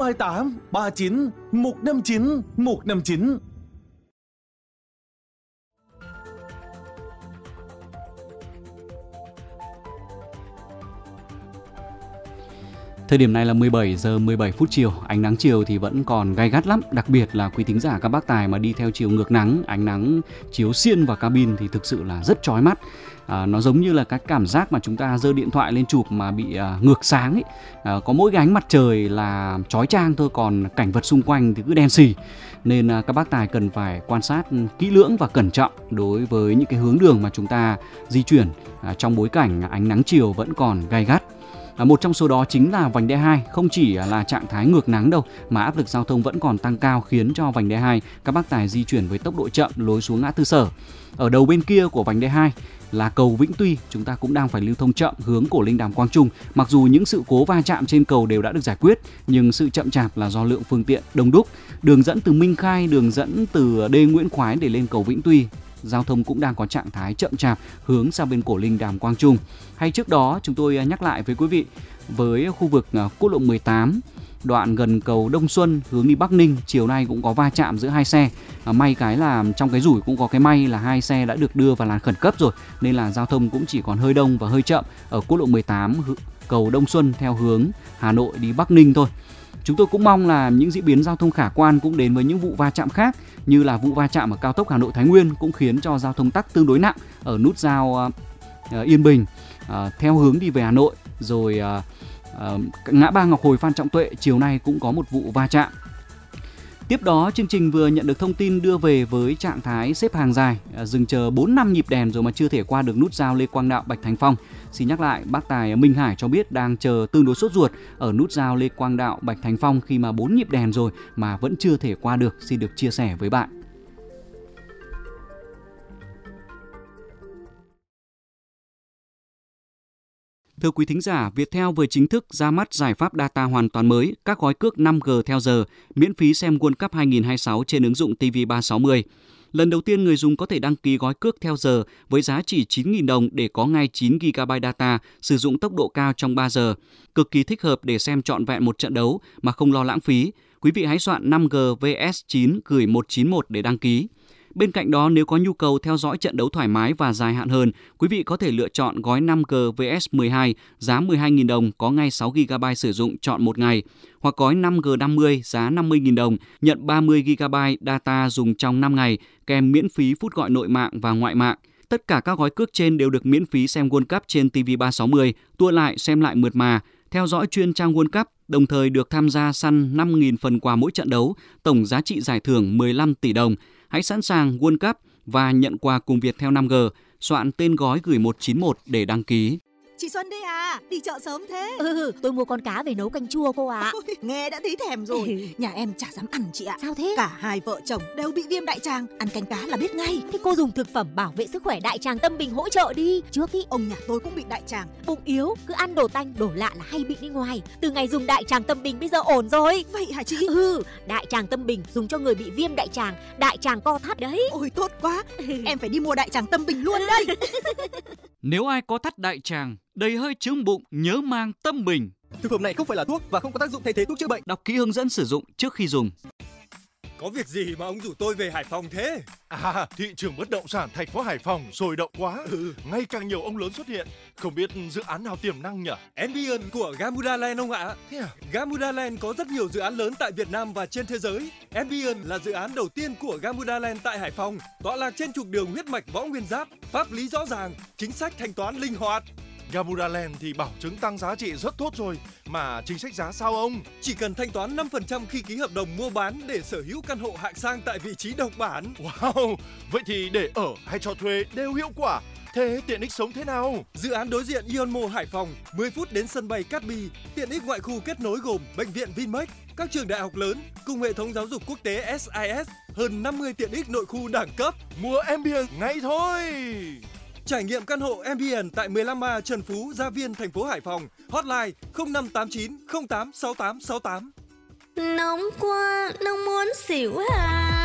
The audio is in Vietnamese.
28 39 159 159. Thời điểm này là 17 giờ 17 phút chiều, ánh nắng chiều thì vẫn còn gay gắt lắm, đặc biệt là quý thính giả các bác tài mà đi theo chiều ngược nắng, ánh nắng chiếu xiên vào cabin thì thực sự là rất chói mắt. Nó giống như là cái cảm giác mà chúng ta giơ điện thoại lên chụp mà bị ngược sáng ấy. Có mỗi cái ánh mặt trời là chói chang thôi, còn cảnh vật xung quanh thì cứ đen xì. Nên các bác tài cần phải quan sát kỹ lưỡng và cẩn trọng đối với những cái hướng đường mà chúng ta di chuyển trong bối cảnh ánh nắng chiều vẫn còn gay gắt. Một trong số đó chính là vành đai 2, không chỉ là trạng thái ngược nắng đâu mà áp lực giao thông vẫn còn tăng cao, khiến cho vành đai 2 các bác tài di chuyển với tốc độ chậm lối xuống ngã tư Sở. Ở đầu bên kia của vành đai 2 là cầu Vĩnh Tuy, chúng ta cũng đang phải lưu thông chậm hướng Cổ Linh Đàm Quang Trung. Mặc dù những sự cố va chạm trên cầu đều đã được giải quyết, nhưng sự chậm chạp là do lượng phương tiện đông đúc. Đường dẫn từ Minh Khai, đường dẫn từ đê Nguyễn Khoái để lên cầu Vĩnh Tuy, giao thông cũng đang có trạng thái chậm chạp hướng sang bên Cổ Linh Đàm Quang Trung. Hay trước đó chúng tôi nhắc lại với quý vị, với khu vực quốc lộ 18 đoạn gần cầu Đông Xuân hướng đi Bắc Ninh, chiều nay cũng có va chạm giữa hai xe. May cái là trong cái rủi cũng có cái may là hai xe đã được đưa vào làn khẩn cấp rồi, nên là giao thông cũng chỉ còn hơi đông và hơi chậm ở quốc lộ 18 cầu Đông Xuân theo hướng Hà Nội đi Bắc Ninh thôi. Chúng tôi cũng mong là những diễn biến giao thông khả quan cũng đến với những vụ va chạm khác, như là vụ va chạm ở cao tốc Hà Nội Thái Nguyên cũng khiến cho giao thông tắc tương đối nặng ở nút giao Yên Bình theo hướng đi về Hà Nội, rồi ngã ba Ngọc Hồi Phan Trọng Tuệ chiều nay cũng có một vụ va chạm. Tiếp đó, chương trình vừa nhận được thông tin đưa về với trạng thái xếp hàng dài, dừng chờ 4 năm nhịp đèn rồi mà chưa thể qua được nút giao Lê Quang Đạo Bạch Thành Phong. Xin nhắc lại, bác tài Minh Hải cho biết đang chờ tương đối sốt ruột ở nút giao Lê Quang Đạo Bạch Thành Phong khi mà 4 nhịp đèn rồi mà vẫn chưa thể qua được. Xin được chia sẻ với bạn. Thưa quý thính giả, Viettel vừa chính thức ra mắt giải pháp data hoàn toàn mới, các gói cước 5G theo giờ, miễn phí xem World Cup 2026 trên ứng dụng TV360. Lần đầu tiên người dùng có thể đăng ký gói cước theo giờ với giá chỉ 9.000 đồng để có ngay 9 GB data, sử dụng tốc độ cao trong 3 giờ. Cực kỳ thích hợp để xem trọn vẹn một trận đấu mà không lo lãng phí. Quý vị hãy soạn 5G VS9 gửi 191 để đăng ký. Bên cạnh đó, nếu có nhu cầu theo dõi trận đấu thoải mái và dài hạn hơn, quý vị có thể lựa chọn gói 5G VS12 giá 12.000 đồng có ngay 6 GB sử dụng trọn một ngày, hoặc gói 5G 50 giá 50.000 đồng nhận 30 GB data dùng trong 5 ngày, kèm miễn phí phút gọi nội mạng và ngoại mạng. Tất cả các gói cước trên đều được miễn phí xem World Cup trên TV360, tua lại xem lại mượt mà, theo dõi chuyên trang World Cup, đồng thời được tham gia săn 5.000 phần quà mỗi trận đấu, tổng giá trị giải thưởng 15 tỷ đồng. Hãy sẵn sàng World Cup và nhận quà cùng Viettel 5G, soạn tên gói gửi 191 để đăng ký. Chị Xuân đây à, đi chợ sớm thế? Tôi mua con cá về nấu canh chua cô ạ. Ôi, nghe đã thấy thèm rồi. Nhà em chả dám ăn chị ạ. Sao thế? Cả hai vợ chồng đều bị viêm đại tràng, ăn canh cá là biết ngay. Thế cô dùng thực phẩm bảo vệ sức khỏe Đại Tràng Tâm Bình hỗ trợ đi. Trước ý ông nhà tôi cũng bị đại tràng. Bụng yếu, cứ ăn đồ tanh, đồ lạ là hay bị đi ngoài. Từ ngày dùng Đại Tràng Tâm Bình bây giờ ổn rồi. Vậy hả chị? Đại Tràng Tâm Bình dùng cho người bị viêm đại tràng, đại tràng co thắt đấy. Ôi tốt quá, em phải đi mua Đại Tràng Tâm Bình luôn đây. Nếu ai có thắt đại tràng, đầy hơi chướng bụng, nhớ mang Tâm Bình. Thực phẩm này không phải là thuốc và không có tác dụng thay thế thuốc chữa bệnh. Đọc kỹ hướng dẫn sử dụng trước khi dùng. Có việc gì mà ông rủ tôi về Hải Phòng thế? À, thị trường bất động sản thành phố Hải Phòng sôi động quá. Ngày càng nhiều ông lớn xuất hiện. Không biết dự án nào tiềm năng nhỉ? Ambience của Gamuda Land ông ạ. Thế à? Gamuda Land có rất nhiều dự án lớn tại Việt Nam và trên thế giới. Ambience là dự án đầu tiên của Gamuda Land tại Hải Phòng, tọa lạc trên trục đường huyết mạch Võ Nguyên Giáp, pháp lý rõ ràng, chính sách thanh toán linh hoạt. Gamuda Land thì bảo chứng tăng giá trị rất tốt rồi, mà chính sách giá sao ông? Chỉ cần thanh toán 5% khi ký hợp đồng mua bán để sở hữu căn hộ hạng sang tại vị trí độc bản. Wow, vậy thì để ở hay cho thuê đều hiệu quả. Thế tiện ích sống thế nào? Dự án đối diện Ion Mall Hải Phòng, 10 phút đến sân bay Cát Bi, tiện ích ngoại khu kết nối gồm bệnh viện Vinmec, các trường đại học lớn cùng hệ thống giáo dục quốc tế SIS, hơn 50 tiện ích nội khu đẳng cấp. Mua Ambience ngay thôi. Trải nghiệm căn hộ Ambience tại 15A Trần Phú, Gia Viên, thành phố Hải Phòng. Hotline 0589 08 6868. Nóng quá, nóng muốn xỉu à.